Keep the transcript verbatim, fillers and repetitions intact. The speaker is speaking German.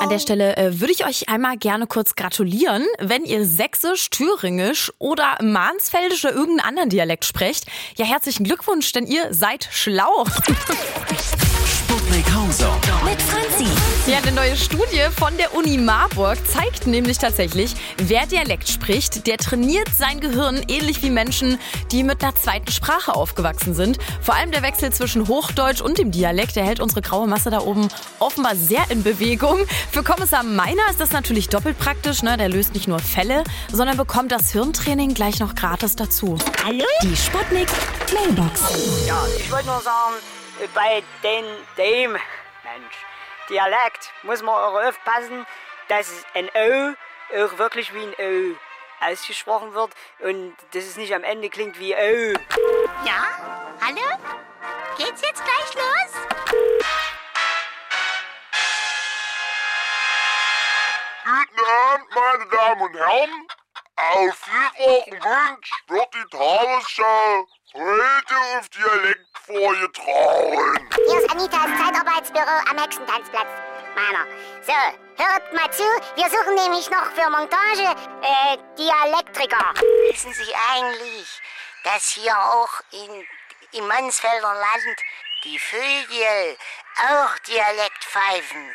An der Stelle äh, würde ich euch einmal gerne kurz gratulieren, wenn ihr Sächsisch, Thüringisch oder Mansfeldisch oder irgendeinen anderen Dialekt sprecht. Ja, herzlichen Glückwunsch, denn ihr seid schlau. Sputnik Hauser Mit Franzi. Ja, eine neue Studie von der Uni Marburg zeigt nämlich tatsächlich, wer Dialekt spricht, der trainiert sein Gehirn ähnlich wie Menschen, die mit einer zweiten Sprache aufgewachsen sind. Vor allem der Wechsel zwischen Hochdeutsch und dem Dialekt, der hält unsere graue Masse da oben offenbar sehr in Bewegung. Für Kommissar Meiner ist das natürlich doppelt praktisch, ne? Der löst nicht nur Fälle, sondern bekommt das Hirntraining gleich noch gratis dazu. Hallo? Die Sputnik Mailbox. Ja, ich wollte nur sagen, bei den, dem, Mensch, Dialekt muss man auch aufpassen, dass ein O auch wirklich wie ein O ausgesprochen wird und dass es nicht am Ende klingt wie O. Ja? Hallo? Geht's jetzt gleich los? Guten Abend, meine Damen und Herren. Auf vielfachen Wunsch wird die Tagesschau heute auf Dialekt vorgetragen. Hier ist Anitas Zeitarbeitsbüro am Hexentanzplatz. Meiner. So, hört mal zu, wir suchen nämlich noch für Montage äh, Dialektriker. Wissen Sie eigentlich, dass hier auch in, im Mansfelder Land die Vögel auch Dialekt pfeifen?